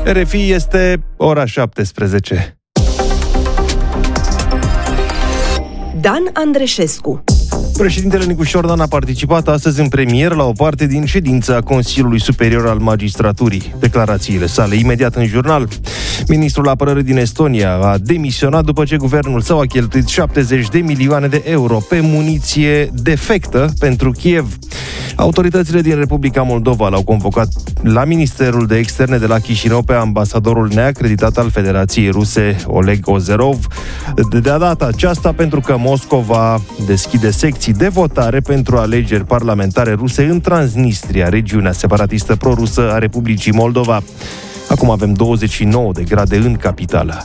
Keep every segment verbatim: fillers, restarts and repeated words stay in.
R F I este ora șaptesprezece. Dan Andreșescu. Președintele Nicu Șordan a participat astăzi în premieră la o parte din ședința Consiliului Superior al Magistraturii. Declarațiile sale imediat în jurnal. Ministrul Apărării din Estonia a demisionat după ce guvernul său a cheltuit șaptezeci de milioane de euro pe muniție defectă pentru Kiev. Autoritățile din Republica Moldova l-au convocat la Ministerul de Externe de la Chișinău pe ambasadorul neacreditat al Federației Ruse, Oleg Ozerov, de data aceasta pentru că Moscova deschide secții de votare pentru alegeri parlamentare ruse în Transnistria, regiunea separatistă prorusă a Republicii Moldova. Acum avem douăzeci și nouă de grade în capitală.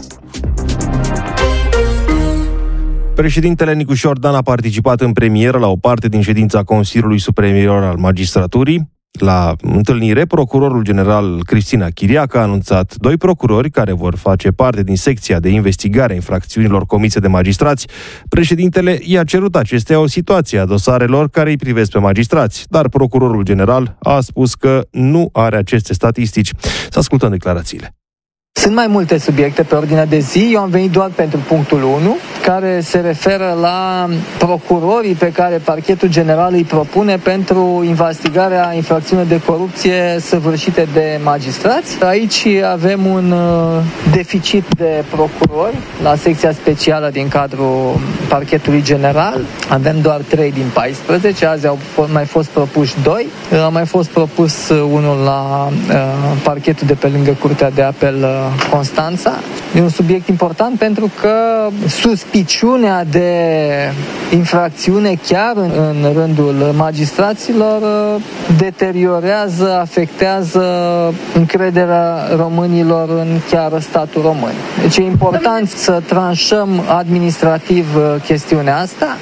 Președintele Nicu Șordan a participat în premieră la o parte din ședința Consiliului Superior al Magistraturii. La întâlnire, procurorul general Cristina Chiriac a anunțat doi procurori care vor face parte din secția de investigare a infracțiunilor comise de magistrați. Președintele i-a cerut acestea o situație a dosarelor care îi privesc pe magistrați, dar procurorul general a spus că nu are aceste statistici. Să ascultăm declarațiile. Sunt mai multe subiecte pe ordinea de zi, eu am venit doar pentru punctul unu, care se referă la procurorii pe care Parchetul General îi propune pentru investigarea infracțiunilor de corupție săvârșite de magistrați. Aici avem un deficit de procurori la secția specială din cadrul Parchetului General. Avem doar trei din paisprezece, azi au mai fost propuși doi. A mai fost propus unul la Parchetul de pe lângă Curtea de Apel Constanța. E un subiect important pentru că suspiciunea de infracțiune chiar în, în rândul magistraților deteriorează, afectează încrederea românilor în chiar statul român. Deci e important să tranșăm administrativ chestiunea asta.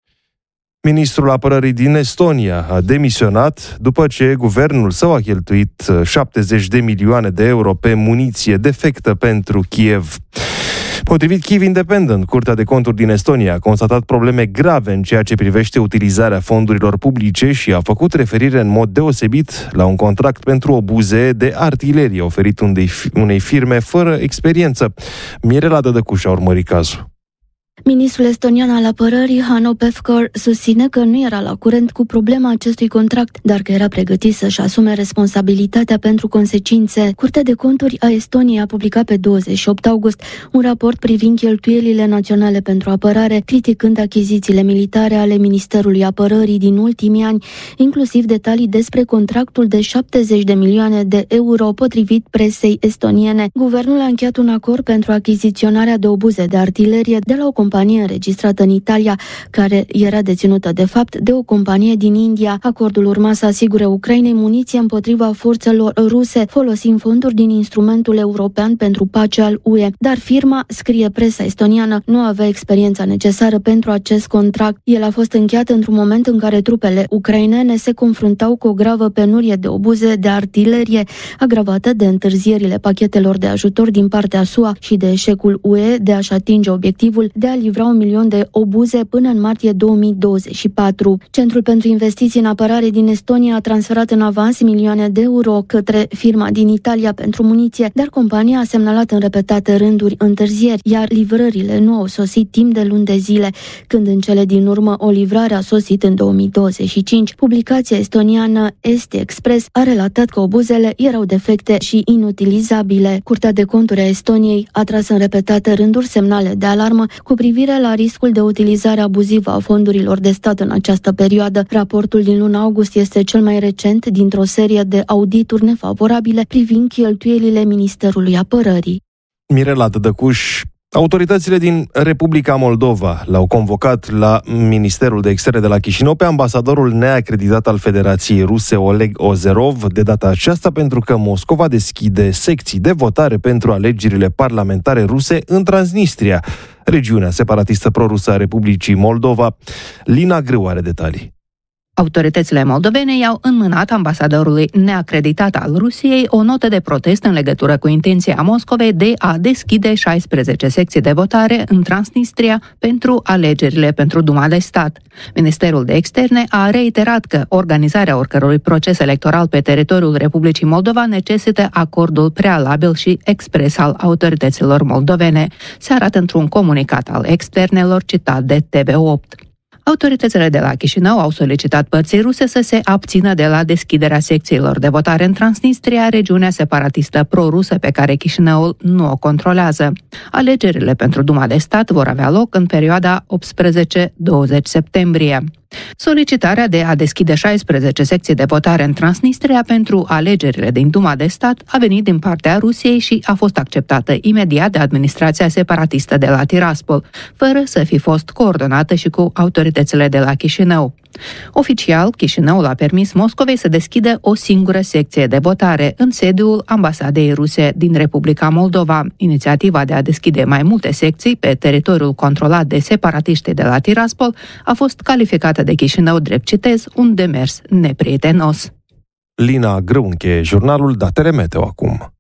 Ministrul Apărării din Estonia a demisionat după ce guvernul său a cheltuit șaptezeci de milioane de euro pe muniție defectă pentru Kiev. Potrivit Kyiv Independent, Curtea de Conturi din Estonia a constatat probleme grave în ceea ce privește utilizarea fondurilor publice și a făcut referire în mod deosebit la un contract pentru obuze de artilerie oferit unei firme fără experiență. Mirela Dădăcuș a urmărit cazul. Ministrul estonian al apărării, Hanno Pevkur, susține că nu era la curent cu problema acestui contract, dar că era pregătit să-și asume responsabilitatea pentru consecințe. Curtea de Conturi a Estoniei a publicat pe douăzeci și opt august un raport privind cheltuielile naționale pentru apărare, criticând achizițiile militare ale Ministerului Apărării din ultimii ani, inclusiv detalii despre contractul de șaptezeci de milioane de euro potrivit presei estoniene. Guvernul a încheiat un acord pentru achiziționarea de obuze de artilerie de la o companie înregistrată în Italia, care era deținută de fapt de o companie din India. Acordul urma să asigure Ucrainei muniție împotriva forțelor ruse, folosind fonduri din instrumentul european pentru pace al U E. Dar firma, scrie presa estoniană, nu avea experiența necesară pentru acest contract. El a fost încheiat într-un moment în care trupele ucrainene se confruntau cu o gravă penurie de obuze de artilerie, agravată de întârzierile pachetelor de ajutor din partea S U A și de eșecul U E de a-și atinge obiectivul de a livra un milion de obuze până în martie două mii douăzeci și patru. Centrul pentru investiții în apărare din Estonia a transferat în avans milioane de euro către firma din Italia pentru muniție, dar compania a semnalat în repetate rânduri întârzieri, iar livrările nu au sosit timp de luni de zile, când în cele din urmă o livrare a sosit în două mii douăzeci și cinci. Publicația estoniană Esti Express a relatat că obuzele erau defecte și inutilizabile. Curtea de Conturi a Estoniei a tras în repetate rânduri semnale de alarmă cu privire la riscul de utilizare abuzivă a fondurilor de stat în această perioadă. Raportul din luna august este cel mai recent dintr-o serie de audituri nefavorabile privind cheltuielile Ministerului Apărării. Mirela Dădăcuș. Autoritățile din Republica Moldova l-au convocat la Ministerul de Externe de la Chișinău pe ambasadorul neacreditat al Federației Ruse, Oleg Ozerov, de data aceasta pentru că Moscova deschide secții de votare pentru alegerile parlamentare ruse în Transnistria, regiunea separatistă prorusă a Republicii Moldova. Lina Grâu are detalii. Autoritățile moldovene i-au înmânat ambasadorului neacreditat al Rusiei o notă de protest în legătură cu intenția Moscovei de a deschide șaisprezece secții de votare în Transnistria pentru alegerile pentru Duma de Stat. Ministerul de Externe a reiterat că organizarea oricărui proces electoral pe teritoriul Republicii Moldova necesită acordul prealabil și expres al autorităților moldovene, se arată într-un comunicat al externelor citat de T V opt. Autoritățile de la Chișinău au solicitat părții ruse să se abțină de la deschiderea secțiilor de votare în Transnistria, regiunea separatistă pro-rusă pe care Chișinăul nu o controlează. Alegerile pentru Duma de Stat vor avea loc în perioada optsprezece douăzeci septembrie. Solicitarea de a deschide șaisprezece secții de votare în Transnistria pentru alegerile din Duma de Stat a venit din partea Rusiei și a fost acceptată imediat de administrația separatistă de la Tiraspol, fără să fi fost coordonată și cu autoritățile de la Chișinău. Oficial, Chișinăul a permis Moscovei să deschidă o singură secție de votare în sediul ambasadei ruse din Republica Moldova. Inițiativa de a deschide mai multe secții pe teritoriul controlat de separatiștii de la Tiraspol a fost calificată de Chișinău, drept citez, un demers neprietenos. Lina Grâu încheie jurnalul, datele meteo acum.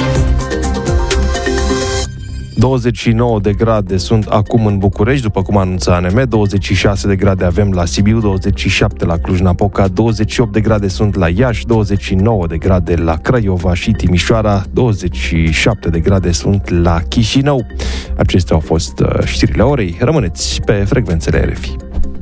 douăzeci și nouă de grade sunt acum în București, după cum anunța A N M, douăzeci și șase de grade avem la Sibiu, douăzeci și șapte la Cluj-Napoca, douăzeci și opt de grade sunt la Iași, douăzeci și nouă de grade la Craiova și Timișoara, douăzeci și șapte de grade sunt la Chișinău. Acestea au fost știrile orei. Rămâneți pe frecvențele R F I.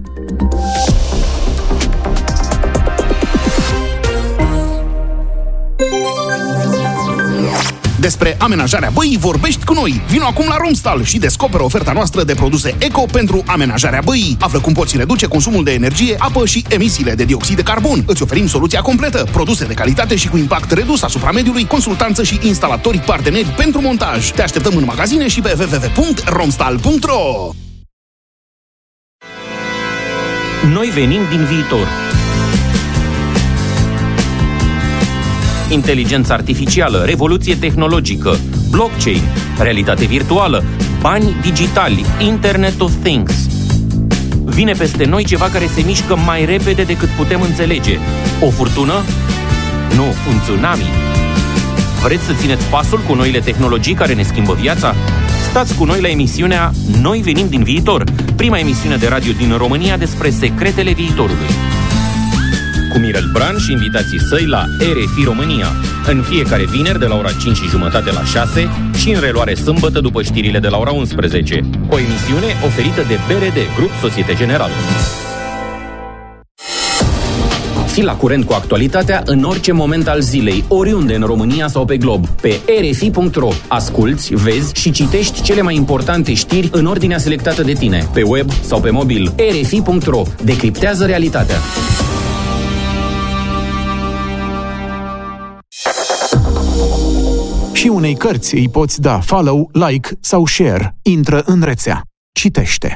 Despre amenajarea băii vorbești cu noi. Vino acum la Romstal și descoperă oferta noastră de produse eco pentru amenajarea băii. Află cum poți reduce consumul de energie, apă și emisiile de dioxid de carbon. Îți oferim soluția completă, produse de calitate și cu impact redus asupra mediului, consultanță și instalatori parteneri pentru montaj. Te așteptăm în magazine și pe w w w punct romstal punct r o. Noi venim din viitor. Inteligență artificială, revoluție tehnologică, blockchain, realitate virtuală, bani digitali, Internet of Things. Vine peste noi ceva care se mișcă mai repede decât putem înțelege. O furtună? Nu, un tsunami. Vreți să țineți pasul cu noile tehnologii care ne schimbă viața? Stați cu noi la emisiunea Noi venim din viitor, prima emisiune de radio din România despre secretele viitorului. Cu Mirel Bran și invitații săi la R F I România, în fiecare vineri de la ora cinci și jumătate la șase și în reluare sâmbătă după știrile de la ora unsprezece. O emisiune oferită de B R D, Grup Societe Generală. Fii la curent cu actualitatea în orice moment al zilei, oriunde în România sau pe glob, pe r f i punct r o. Asculți, vezi și citești cele mai importante știri în ordinea selectată de tine, pe web sau pe mobil. r f i punct r o. Decriptează realitatea. Și unei cărți îi poți da follow, like sau share. Intră în rețea. Citește.